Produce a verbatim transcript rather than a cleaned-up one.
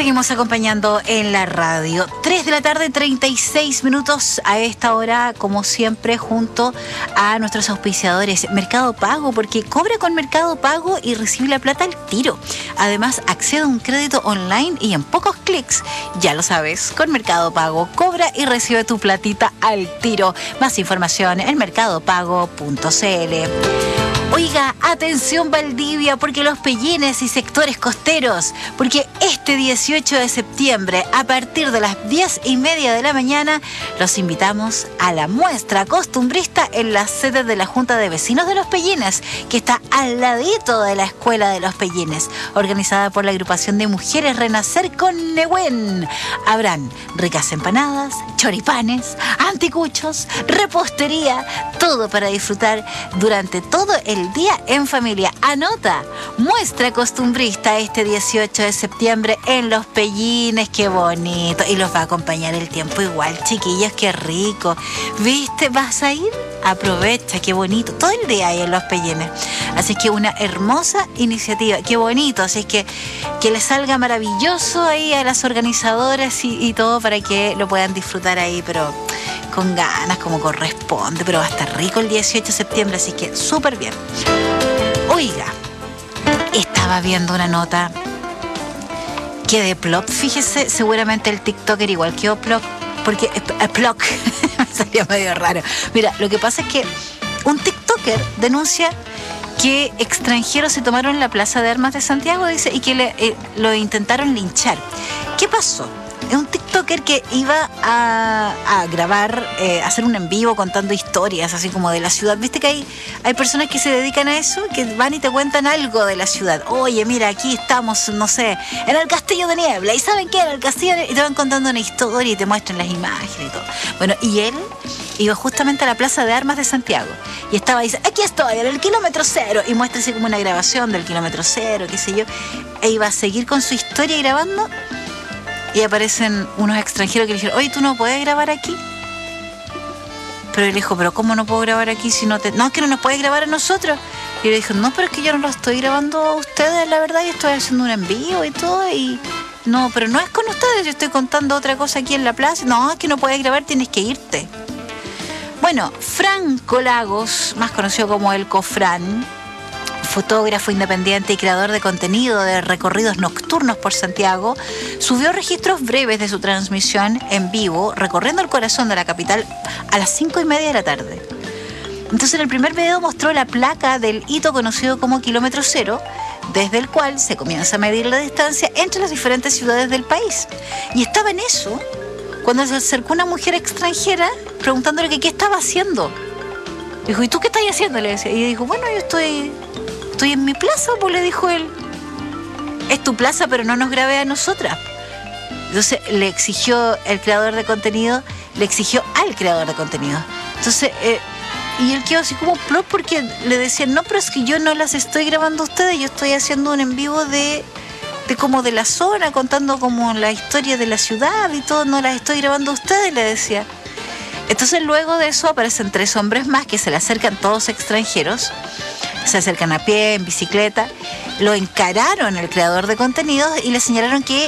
seguimos acompañando en la radio. tres de la tarde, treinta y seis minutos a esta hora, como siempre, junto a nuestros auspiciadores Mercado Pago, porque cobra con Mercado Pago y recibe la plata al tiro. Además, accede a un crédito online y en pocos clics, ya lo sabes, con Mercado Pago cobra y recibe tu platita al tiro. Más información en mercado pago punto c l. Oiga, atención Valdivia, porque los Pellines y sectores costeros, porque este dieciocho de septiembre, a partir de las diez y media de la mañana, los invitamos a la muestra costumbrista en la sede de la Junta de Vecinos de los Pellines, que está al ladito de la Escuela de los Pellines, organizada por la agrupación de Mujeres Renacer con Nehuen. Habrán ricas empanadas, choripanes, anticuchos, repostería, todo para disfrutar durante todo el día en familia. Anota, muestra costumbrista este dieciocho de septiembre en Los Pellines. Qué bonito, y los va a acompañar el tiempo igual, chiquillos, qué rico. ¿Viste? ¿Vas a ir? Aprovecha, qué bonito, todo el día ahí en Los Pellines. Así que una hermosa iniciativa, qué bonito. Así que que les salga maravilloso ahí a las organizadoras y, y todo, para que lo puedan disfrutar ahí, pero con ganas, como corresponde. Pero va a estar rico el dieciocho de septiembre, así que súper bien. Oiga, estaba viendo una nota que de Plop, fíjese, seguramente el TikToker igual que Plop, porque el Plop me salió medio raro. Mira, lo que pasa es que un TikToker denuncia que extranjeros se tomaron la Plaza de Armas de Santiago, dice, y que le, eh, lo intentaron linchar. ¿Qué pasó? Es un TikToker que iba a, a grabar, eh, a hacer un en vivo contando historias, así como de la ciudad. Viste que hay, hay personas que se dedican a eso, que van y te cuentan algo de la ciudad. Oye, mira, aquí estamos, no sé, en el Castillo de Niebla. ¿Y saben qué? En el Castillo de Niebla. Y te van contando una historia y te muestran las imágenes y todo. Bueno, y él iba justamente a la Plaza de Armas de Santiago. Y estaba ahí, aquí estoy, en el kilómetro cero. Y muestra así como una grabación del kilómetro cero, qué sé yo. E iba a seguir con su historia grabando. Y aparecen unos extranjeros que le dijeron, oye, ¿tú no puedes grabar aquí? Pero él dijo, ¿pero cómo no puedo grabar aquí si no te...? No, es que no nos puedes grabar a nosotros. Y le dijo, no, pero es que yo no lo estoy grabando a ustedes, la verdad, yo estoy haciendo un envío y todo, y... No, pero no es con ustedes, yo estoy contando otra cosa aquí en la plaza. No, es que no puedes grabar, tienes que irte. Bueno, Franco Lagos, más conocido como el Cofrán, fotógrafo independiente y creador de contenido de recorridos nocturnos por Santiago, subió registros breves de su transmisión en vivo, recorriendo el corazón de la capital a las cinco y media de la tarde. Entonces, en el primer video mostró la placa del hito conocido como kilómetro cero, desde el cual se comienza a medir la distancia entre las diferentes ciudades del país. Y estaba en eso cuando se acercó una mujer extranjera preguntándole que qué estaba haciendo. Dijo, ¿y tú qué estás haciendo? Le decía. Y dijo, bueno, yo estoy... Estoy en mi plaza, pues, le dijo él. Es tu plaza, pero no nos grabé a nosotras. Entonces le exigió el creador de contenido, le exigió al creador de contenido. Entonces, eh, y él quedó así como plop, porque le decían, no, pero es que yo no las estoy grabando a ustedes, yo estoy haciendo un en vivo de, de como de la zona, contando como la historia de la ciudad y todo, no las estoy grabando a ustedes, le decía. Entonces, luego de eso aparecen tres hombres más que se le acercan, todos extranjeros. Se acercan a pie, en bicicleta, lo encararon el creador de contenidos y le señalaron que